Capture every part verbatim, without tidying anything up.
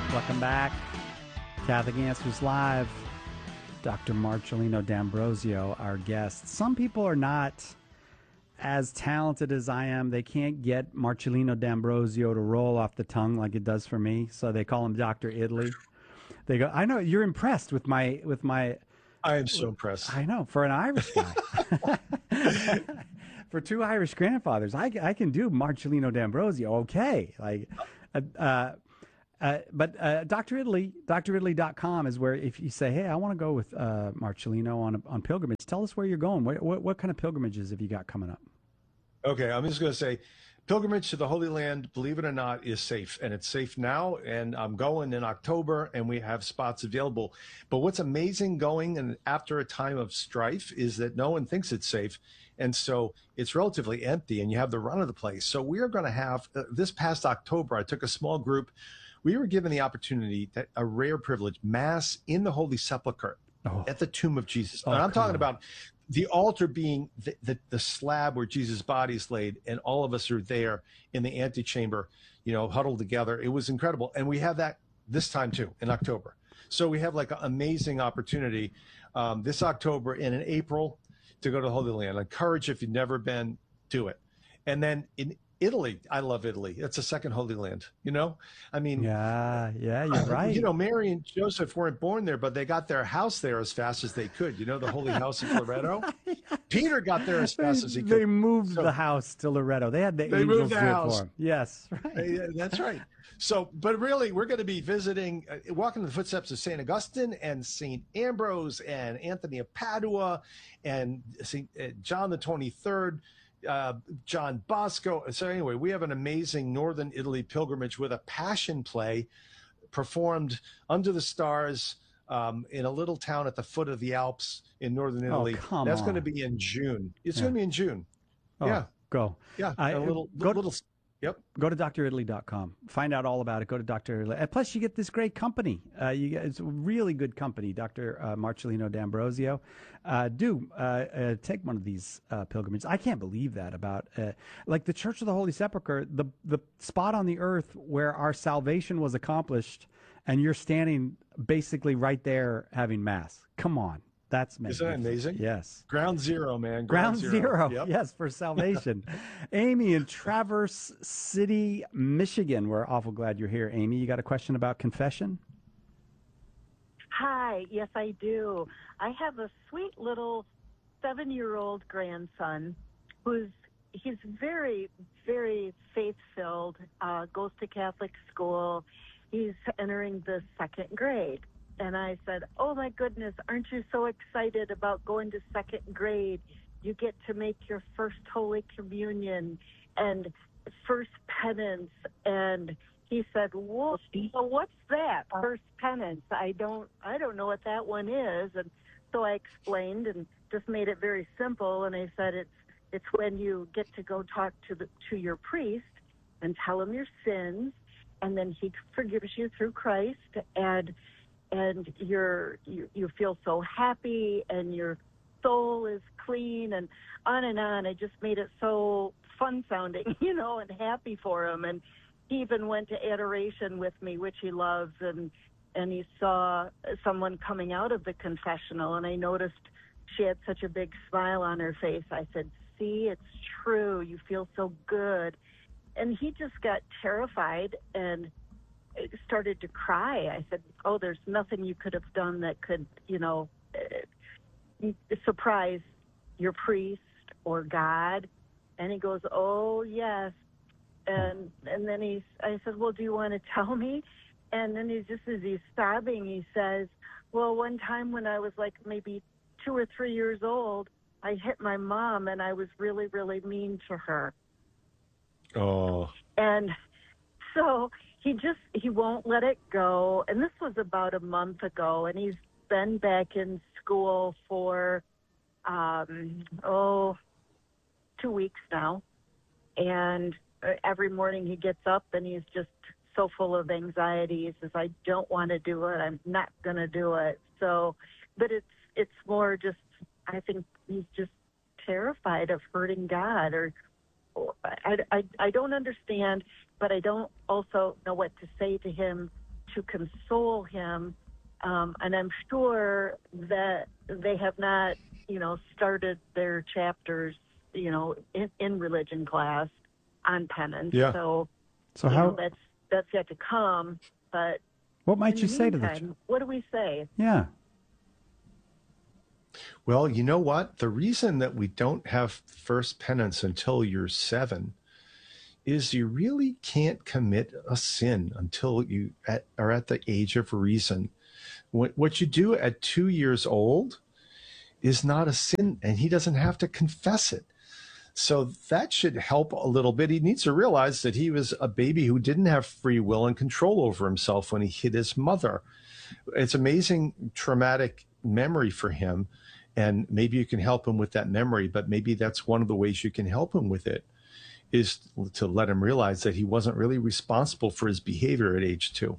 Welcome back. Catholic Answers Live. Doctor Marcellino D'Ambrosio, our guest. Some people are not as talented as I am. They can't get Marcellino D'Ambrosio to roll off the tongue like it does for me, so they call him Doctor Italy. They go, I know you're impressed with my with my. I am so impressed. I know, for an Irish guy. For two Irish grandfathers, I, I can do Marcellino D'Ambrosio. Okay, like, uh, uh, uh, but uh, Doctor Italy, Doctor Italy dot com is where if you say, hey, I want to go with uh, Marcellino on on pilgrimage, tell us where you're going. What, what what kind of pilgrimages have you got coming up? Okay, I'm just going to say, pilgrimage to the Holy Land, believe it or not, is safe, and it's safe now. And I'm going in October, and we have spots available. But what's amazing going and after a time of strife is that no one thinks it's safe. And so it's relatively empty and you have the run of the place. So we are going to have uh, this past October, I took a small group. We were given the opportunity, that, a rare privilege, Mass in the Holy Sepulchre oh. at the tomb of Jesus. Oh, and I'm talking on. about the altar being the, the, the slab where Jesus' body is laid. And all of us are there in the antechamber, you know, huddled together. It was incredible. And we have that this time too in October. So we have like an amazing opportunity um, this October and in April to go to the Holy Land. I encourage, if you've never been, do it. And then in Italy, I love Italy. It's a second Holy Land, you know? I mean, yeah, yeah, you're right. You know, Mary and Joseph weren't born there, but they got their house there as fast as they could. You know, the Holy House of Loretto? Peter got there as fast they, as he could. They moved so, the house to Loretto. They had the they angels moved the do it house. for them. Yes, right. That's right. So, but really, we're going to be visiting, uh, walking in the footsteps of Saint Augustine and Saint Ambrose and Anthony of Padua and Saint Uh, John the twenty-third, uh, John Bosco. So anyway, we have an amazing Northern Italy pilgrimage with a passion play performed under the stars um, in a little town at the foot of the Alps in Northern Italy. Oh, come That's on. going to be in June. It's Yeah. going to be in June. Oh, yeah. Go. Yeah. I, a little, go little. To, Yep. Go to Doctor Italy dot com. Find out all about it. Go to Doctor Italy. And plus, you get this great company. Uh, you get, it's a really good company, Doctor Uh, Marcellino D'Ambrosio. Uh, do uh, uh, take one of these uh, pilgrimages. I can't believe that about, uh, like the Church of the Holy Sepulchre, the, the spot on the earth where our salvation was accomplished, and you're standing basically right there having Mass. Come on. That's Isn't that amazing? Yes. Ground zero, man. Ground, Ground zero. zero. Yep. Yes, for salvation. Amy in Traverse City, Michigan. We're awful glad you're here, Amy. You got a question about confession? Hi. Yes, I do. I have a sweet little seven-year-old grandson who's he's very, very faith-filled, uh, goes to Catholic school. He's entering the second grade. And I said, oh, my goodness, aren't you so excited about going to second grade? You get to make your first Holy Communion and first penance. And he said, well, what's that, first penance? I don't I don't know what that one is. And so I explained and just made it very simple. And I said, it's it's when you get to go talk to the to your priest and tell him your sins. And then he forgives you through Christ. And and you're, you you feel so happy, and your soul is clean, and on and on. I just made it so fun sounding, you know, and happy for him. And he even went to adoration with me, which he loves, and and he saw someone coming out of the confessional, and I noticed she had such a big smile on her face. I said, see, it's true. You feel so good. And he just got terrified and started to cry. I said, oh, there's nothing you could have done that could, you know, uh, surprise your priest or God. And he goes, oh, yes. And and then he's, I said, well, do you want to tell me? And then he's just, as he's sobbing, he says, well, one time when I was like maybe two or three years old, I hit my mom, and I was really, really mean to her. Oh. And so he just, he won't let it go. And this was about a month ago, and he's been back in school for, um, oh, two weeks now. And every morning he gets up and he's just so full of anxiety. He says, I don't want to do it. I'm not going to do it. So, but it's, it's more just, I think he's just terrified of hurting God, or, or I, I, I don't understand, but I don't also know what to say to him to console him. Um, and I'm sure that they have not, you know, started their chapters, you know, in, in religion class on penance. Yeah. So, So you how? know, that's that's yet to come. But What might in you the say to the? meantime, what do we say? Yeah. Well, you know what? The reason that we don't have first penance until you're seven is you really can't commit a sin until you at, are at the age of reason. What, what you do at two years old is not a sin, and he doesn't have to confess it. So that should help a little bit. He needs to realize that he was a baby who didn't have free will and control over himself when he hit his mother. It's amazing traumatic memory for him. And maybe you can help him with that memory, but maybe that's one of the ways you can help him with it, is to let him realize that he wasn't really responsible for his behavior at age two.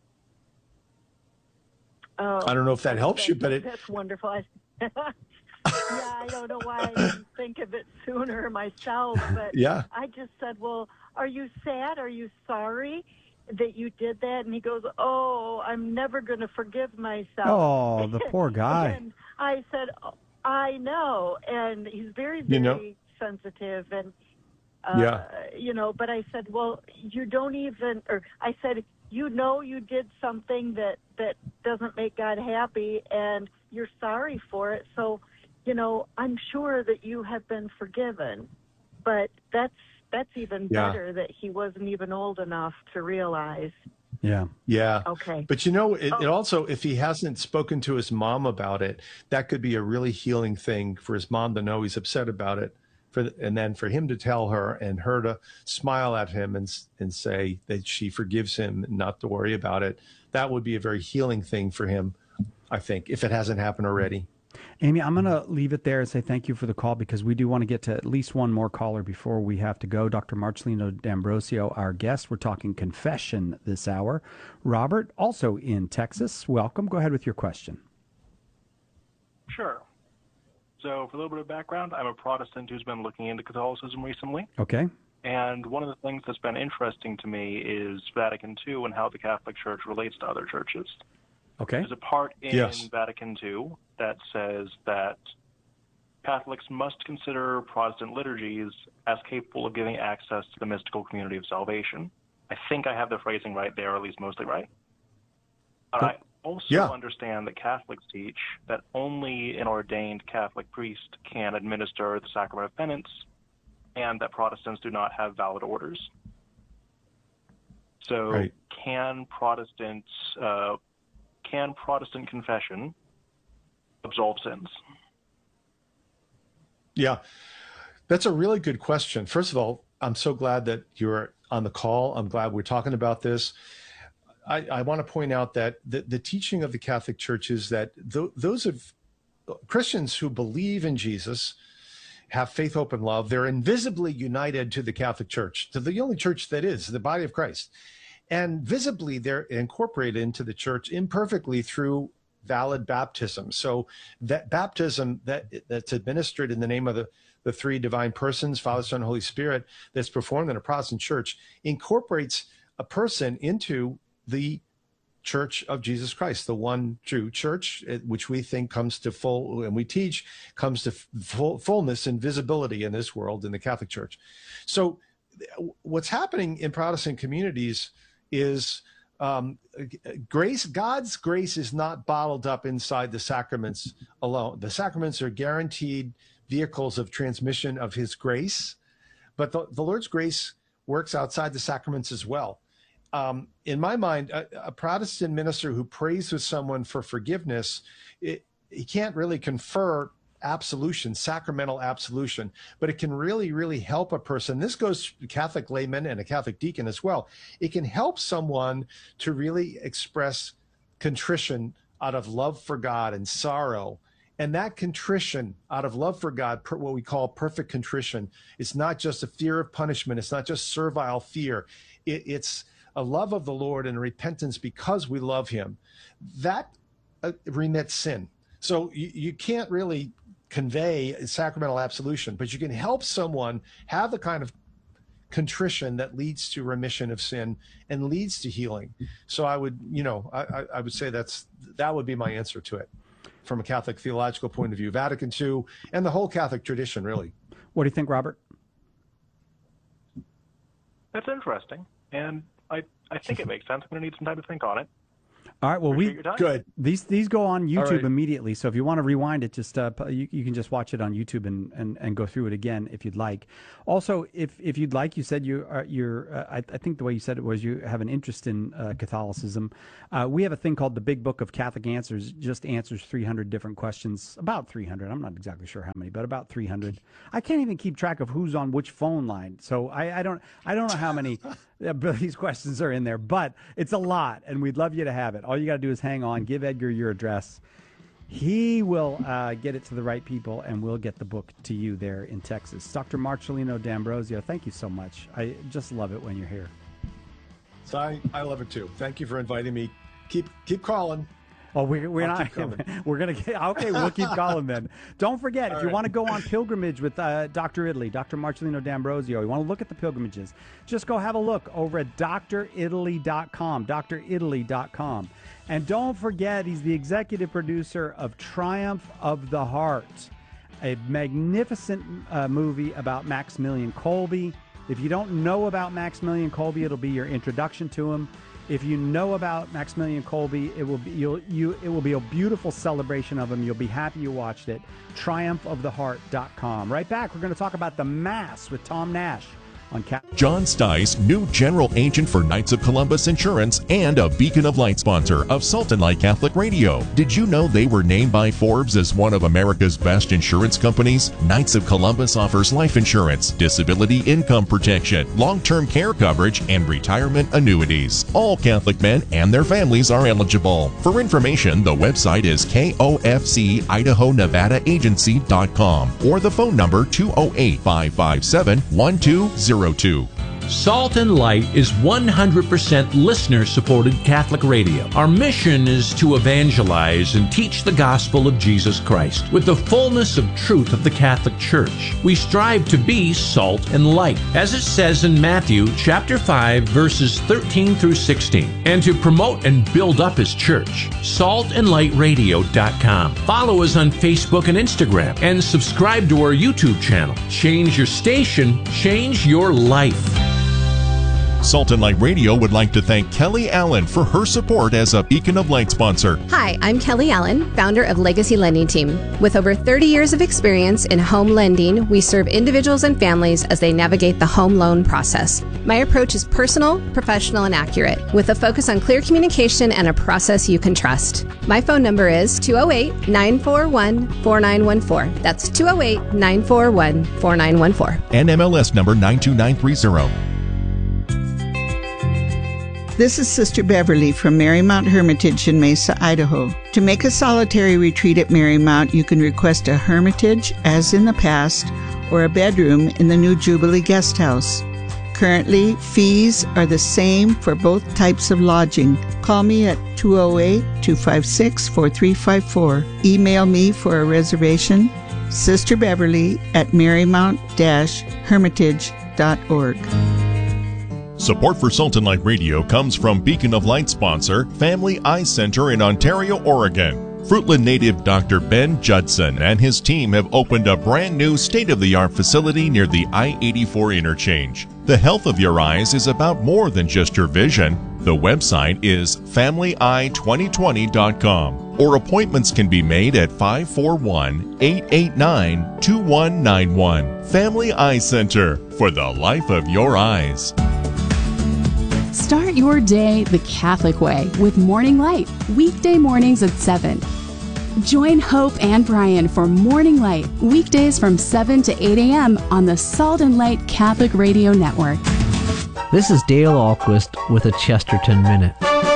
Oh, I don't know if that helps that, you, but it, that's wonderful. I, yeah, I don't know why I didn't think of it sooner myself, but yeah. I just said, well, are you sad? Are you sorry that you did that? And he goes, oh, I'm never going to forgive myself. Oh, the poor guy. And I said, oh, I know. And he's very, very You know? sensitive. And, uh, Yeah. you know, but I said, well, you don't even, or I said, you know, you did something that, that doesn't make God happy and you're sorry for it. So, you know, I'm sure that you have been forgiven, but that's, that's even Yeah. better that he wasn't even old enough to realize. Yeah. Yeah. Okay. But you know, it, Oh. it also, if he hasn't spoken to his mom about it, that could be a really healing thing for his mom to know he's upset about it. For, and then for him to tell her and her to smile at him and, and say that she forgives him and not to worry about it. That would be a very healing thing for him, I think, if it hasn't happened already. Amy, I'm going to leave it there and say thank you for the call, because we do want to get to at least one more caller before we have to go. Doctor Marcelino D'Ambrosio, our guest. We're talking confession this hour. Robert, also in Texas, welcome. Go ahead with your question. Sure. So for a little bit of background, I'm a Protestant who's been looking into Catholicism recently. Okay. And one of the things that's been interesting to me is Vatican Two and how the Catholic Church relates to other churches. Okay. There's a part in Yes. Vatican Two that says that Catholics must consider Protestant liturgies as capable of giving access to the mystical community of salvation. I think I have the phrasing right there, or at least mostly right. And I also Yeah. understand that Catholics teach that only an ordained Catholic priest can administer the sacrament of penance, and that Protestants do not have valid orders. So Right. can Protestant uh, can Protestant confession absolve sins? Yeah, that's a really good question. First of all, I'm so glad that you're on the call. I'm glad we're talking about this. I, I want to point out that the, the teaching of the Catholic Church is that th- those of Christians who believe in Jesus, have faith, hope, and love, they're invisibly united to the Catholic Church, to the only church that is, the body of Christ. And visibly, they're incorporated into the church imperfectly through valid baptism. So that baptism that that's administered in the name of the, the three divine persons, Father, Son, and Holy Spirit, that's performed in a Protestant church, incorporates a person into the Church of Jesus Christ, the one true church, which we think comes to full, and we teach comes to full, fullness and visibility in this world in the Catholic Church. So what's happening in Protestant communities is um, grace, God's grace is not bottled up inside the sacraments alone. The sacraments are guaranteed vehicles of transmission of his grace, but the, the Lord's grace works outside the sacraments as well. Um, in my mind, a, a Protestant minister who prays with someone for forgiveness, it, he can't really confer absolution, sacramental absolution, but it can really, really help a person. This goes to Catholic laymen and a Catholic deacon as well. It can help someone to really express contrition out of love for God and sorrow. And that contrition out of love for God, per, what we call perfect contrition, it's not just a fear of punishment. It's not just servile fear. It, it's a love of the Lord and a repentance because we love him. That uh, remits sin. So you, you can't really convey sacramental absolution, but you can help someone have the kind of contrition that leads to remission of sin and leads to healing. So I would, you know, I, I, I would say that's that would be my answer to it from a Catholic theological point of view, Vatican Two and the whole Catholic tradition, really. What do you think, Robert? That's interesting, and I, I think it makes sense. I'm going to need some time to think on it. All right. Well, Appreciate we your time. Good. these these go on YouTube right. immediately. So if you want to rewind it, just uh, pu- you, you can just watch it on YouTube and, and, and go through it again if you'd like. Also, if if you'd like, you said you are you're. Uh, I, I think the way you said it was you have an interest in uh, Catholicism. Uh, we have a thing called the Big Book of Catholic Answers. Just answers three hundred different questions, about three hundred. I'm not exactly sure how many, but about three hundred. I can't even keep track of who's on which phone line. So I, I don't I don't know how many. These questions are in there, but it's a lot, and we'd love you to have it. All you got to do is hang on, give Edgar your address. He will uh, get it to the right people, and we'll get the book to you there in Texas. Doctor Marcellino D'Ambrosio, thank you so much. I just love it when you're here. So I, I love it too. Thank you for inviting me. Keep keep calling. Oh, we're, we're I'll not. keep We're gonna get okay. We'll keep calling then. Don't forget, if All you right. want to go on pilgrimage with uh, Doctor Italy, Doctor Marcellino D'Ambrosio, you want to look at the pilgrimages, just go have a look over at D R italy dot com, D R italy dot com, and don't forget, he's the executive producer of Triumph of the Heart, a magnificent uh, movie about Maximilian Kolbe. If you don't know about Maximilian Kolbe, it'll be your introduction to him. If you know about Maximilian Kolbe, it will be you'll, you it will be a beautiful celebration of him. You'll be happy you watched it. triumph of the heart dot com. Right back, we're going to talk about the Mass with Tom Nash on Cap. John Stice, new general agent for Knights of Columbus Insurance and a Beacon of Light sponsor of Salt and Light Catholic Radio. Did you know they were named by Forbes as one of America's best insurance companies? Knights of Columbus offers life insurance, disability income protection, long-term care coverage, and retirement annuities. All Catholic men and their families are eligible. For information, the website is K O F C Idaho Nevada Agency dot com or the phone number two oh eight, five five seven, one two zero two. Salt and Light is one hundred percent listener-supported Catholic radio. Our mission is to evangelize and teach the gospel of Jesus Christ with the fullness of truth of the Catholic Church. We strive to be salt and light, as it says in Matthew chapter five, verses thirteen through sixteen, and to promote and build up His church. salt and light radio dot com. Follow us on Facebook and Instagram, and subscribe to our YouTube channel. Change your station, change your life. Salt and Light Radio would like to thank Kelly Allen for her support as a Beacon of Light sponsor. Hi, I'm Kelly Allen, founder of Legacy Lending Team. With over thirty years of experience in home lending, we serve individuals and families as they navigate the home loan process. My approach is personal, professional, and accurate, with a focus on clear communication and a process you can trust. My phone number is two oh eight, nine four one, four nine one four. That's two oh eight, nine four one, four nine one four. N M L S number nine two nine three zero. This is Sister Beverly from Marymount Hermitage in Mesa, Idaho. To make a solitary retreat at Marymount, you can request a hermitage, as in the past, or a bedroom in the new Jubilee Guest House. Currently, fees are the same for both types of lodging. Call me at two oh eight, two five six, four three five four. Email me for a reservation, Sister Beverly at marymount dash hermitage dot org. Support for Salt and Light Radio comes from Beacon of Light sponsor, Family Eye Center in Ontario, Oregon. Fruitland native Doctor Ben Judson and his team have opened a brand new state-of-the-art facility near the I eighty-four interchange. The health of your eyes is about more than just your vision. The website is family eye twenty twenty dot com, or appointments can be made at five four one, eight eight nine, two one nine one. Family Eye Center, for the life of your eyes. Start your day the Catholic way with Morning Light, weekday mornings at seven. Join Hope and Brian for Morning Light, weekdays from seven to eight a.m. on the Salt and Light Catholic Radio Network. This is Dale Ahlquist with a Chesterton Minute.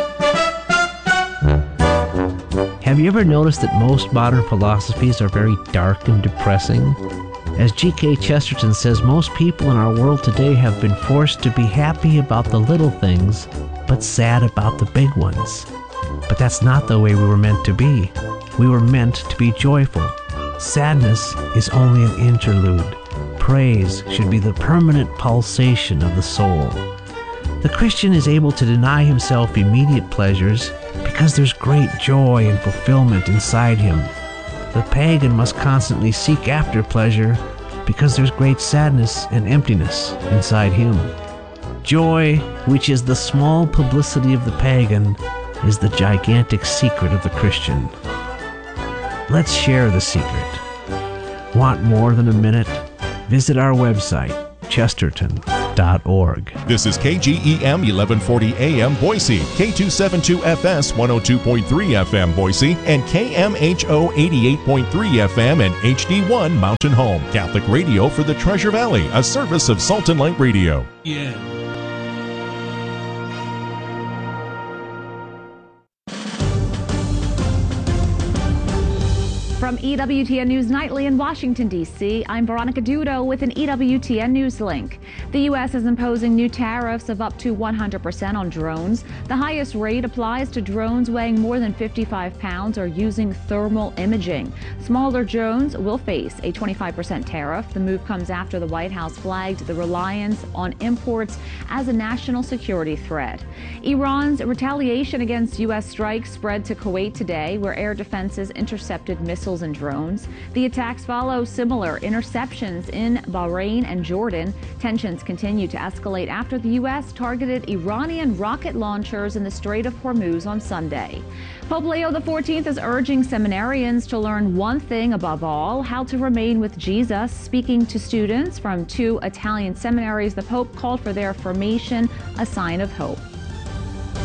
Have you ever noticed that most modern philosophies are very dark and depressing? As G K Chesterton says, most people in our world today have been forced to be happy about the little things, but sad about the big ones. But that's not the way we were meant to be. We were meant to be joyful. Sadness is only an interlude. praise should be the permanent pulsation of the soul. The Christian is able to deny himself immediate pleasures because there's great joy and fulfillment inside him. The pagan must constantly seek after pleasure because there's great sadness and emptiness inside him. Joy, which is the small publicity of the pagan, is the gigantic secret of the Christian. Let's share the secret. Want more than a minute? Visit our website, chesterton dot org. This is K G E M eleven forty A M Boise, K two seventy-two F S one oh two point three F M Boise, and K M H O eighty-eight point three F M and H D one Mountain Home. Catholic radio for the Treasure Valley, a service of Salt and Light Radio. Yeah. From E W T N News Nightly in Washington, D C, I'm Veronica Dudo with an E W T N News link. The U S is imposing new tariffs of up to one hundred percent on drones. The highest rate applies to drones weighing more than fifty-five pounds or using thermal imaging. Smaller drones will face a twenty-five percent tariff. The move comes after the White House flagged the reliance on imports as a national security threat. Iran's retaliation against U S strikes spread to Kuwait today, where air defenses intercepted missiles and drones. The attacks follow similar interceptions in Bahrain and Jordan. Tensions continue to escalate after the U S targeted Iranian rocket launchers in the Strait of Hormuz on Sunday. Pope Leo the fourteenth is urging seminarians to learn one thing above all: how to remain with Jesus. Speaking to students from two Italian seminaries, the Pope called for their formation a sign of hope.